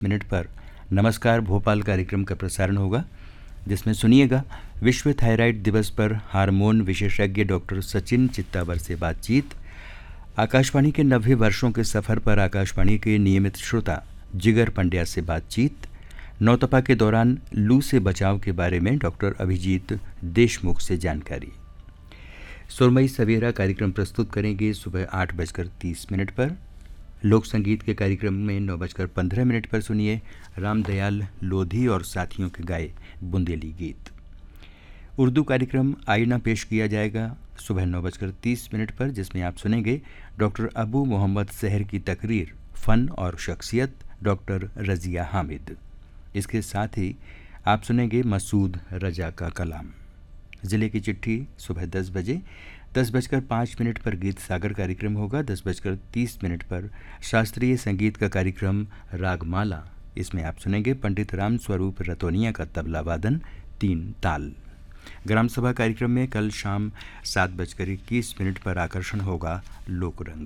Minute पर नमस्कार भोपाल कार्यक्रम का प्रसारण होगा, जिसमें सुनिएगा विश्व थायराइड दिवस पर हार्मोन विशेषज्ञ डॉक्टर सचिन चित्तावर से बातचीत। आकाशवाणी के 90 वर्षों के सफ़र पर आकाशवाणी के नियमित श्रोता जिगर पंड्या से बातचीत। नौतपा के दौरान लू से बचाव के बारे में डॉक्टर अभिजीत देशमुख से जानकारी। सुरमई सवेरा कार्यक्रम प्रस्तुत करेंगे सुबह 8:30 पर। लोक संगीत के कार्यक्रम में 9:15 पर सुनिए रामदयाल लोधी और साथियों के गाए बुंदेली गीत। उर्दू कार्यक्रम आईना पेश किया जाएगा सुबह 9:30 पर, जिसमें आप सुनेंगे डॉक्टर अबू मोहम्मद सहर की तकरीर फ़न और शख्सियत डॉक्टर रज़िया हामिद। इसके साथ ही आप सुनेंगे मसूद रजा का कलाम। ज़िले की चिट्ठी सुबह 10 बजे। 10:05 पर गीत सागर कार्यक्रम होगा। 10:30 पर शास्त्रीय संगीत का कार्यक्रम रागमाला। इसमें आप सुनेंगे पंडित राम स्वरूप रतोनिया का तबला वादन 3 ताल। ग्राम सभा कार्यक्रम में कल शाम 7:21 पर आकर्षण होगा लोकरंग।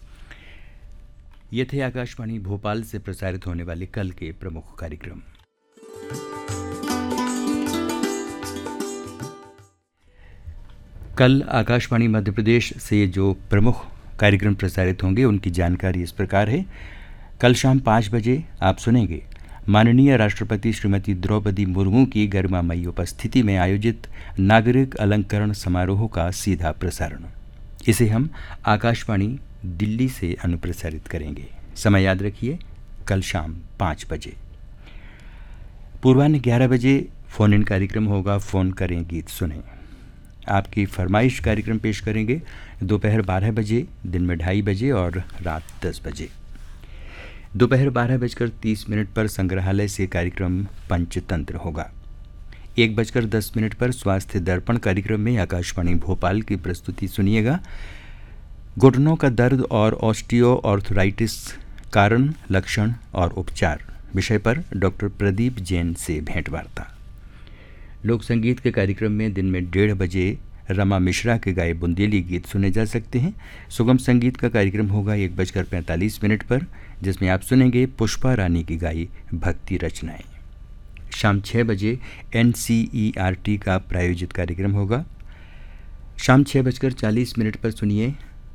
ये थे आकाशवाणी भोपाल से प्रसारित होने वाले कल के प्रमुख कार्यक्रम। कल आकाशवाणी मध्य प्रदेश से जो प्रमुख कार्यक्रम प्रसारित होंगे उनकी जानकारी इस प्रकार है। कल शाम 5 बजे आप सुनेंगे माननीय राष्ट्रपति श्रीमती द्रौपदी मुर्मू की गरिमामयी उपस्थिति में आयोजित नागरिक अलंकरण समारोह का सीधा प्रसारण। इसे हम आकाशवाणी दिल्ली से अनुप्रसारित करेंगे। समय याद रखिए, कल शाम 5 बजे। पूर्वाह्न 11 बजे फ़ोन इन कार्यक्रम होगा, फ़ोन करें गीत सुनें। आपकी फरमाइश कार्यक्रम पेश करेंगे दोपहर 12 बजे, दिन में 2:30 बजे और रात 10 बजे। दोपहर 12:30 पर संग्रहालय से कार्यक्रम पंचतंत्र होगा। 1:10 पर स्वास्थ्य दर्पण कार्यक्रम में आकाशवाणी भोपाल की प्रस्तुति सुनिएगा। घुटनों का दर्द और ऑस्टियोआर्थराइटिस कारण, लक्षण और उपचार विषय पर डॉक्टर प्रदीप जैन से भेंटवार्ता। लोक संगीत के कार्यक्रम में दिन में 1:30 बजे रमा मिश्रा के गाए बुंदेली गीत सुने जा सकते हैं। सुगम संगीत का कार्यक्रम होगा 1:45 पर, जिसमें आप सुनेंगे पुष्पा रानी की गाई भक्ति रचनाएं। शाम 6 बजे NCERT का प्रायोजित कार्यक्रम होगा। शाम 6:40 पर सुनिए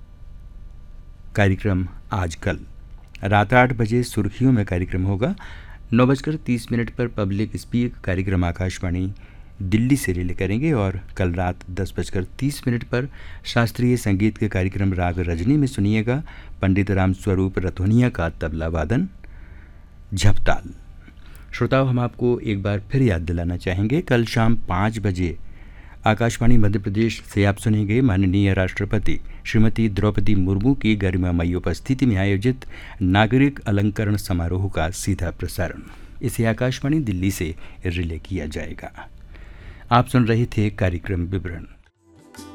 कार्यक्रम आजकल। रात 8 बजे सुर्खियों में कार्यक्रम होगा। 9:30 पर पब्लिक स्पीक कार्यक्रम आकाशवाणी दिल्ली से रिले करेंगे और कल रात 10:30 पर शास्त्रीय संगीत के कार्यक्रम राग रजनी में सुनिएगा पंडित राम स्वरूप रतोनिया का तबला वादन झपताल। श्रोताओं, हम आपको एक बार फिर याद दिलाना चाहेंगे, कल शाम 5 बजे आकाशवाणी मध्य प्रदेश से आप सुनेंगे माननीय राष्ट्रपति श्रीमती द्रौपदी मुर्मू की गरिमामयी उपस्थिति में आयोजित नागरिक अलंकरण समारोह का सीधा प्रसारण। इसे आकाशवाणी दिल्ली से रिले किया जाएगा। आप सुन रहे थे कार्यक्रम विवरण।